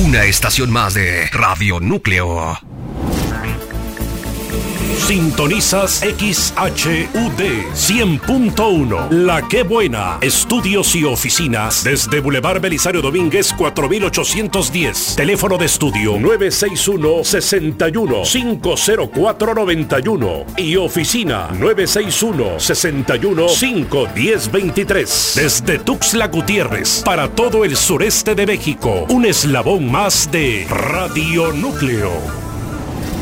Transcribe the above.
Una estación más de Radio Núcleo. Sintonizas XHUD 100.1 La Que Buena. Estudios y oficinas desde Boulevard Belisario Domínguez 4810. Teléfono de estudio 961-61-50491 y oficina 961-61-51023. Desde Tuxtla Gutiérrez para todo el sureste de México. Un eslabón más de Radio Núcleo.